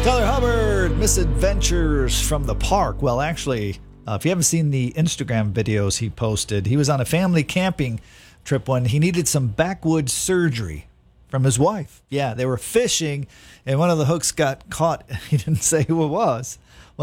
Tyler Hubbard, Misadventures from the Park. Well, actually, if you haven't seen the Instagram videos he posted, he was on a family camping trip when he needed some backwoods surgery from his wife. Yeah, they were fishing, and one of the hooks got caught. He didn't say who it was.